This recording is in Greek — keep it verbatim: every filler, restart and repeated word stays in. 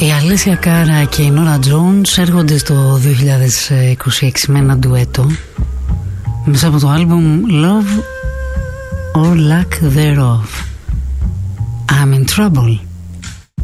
Η Αλέσια Κάρα και η Νόρα Τζόουνς έρχονται στο δύο χιλιάδες είκοσι έξι με ένα ντουέτο μέσα από το άλμπουμ Love or Lack Thereof. I'm in Trouble.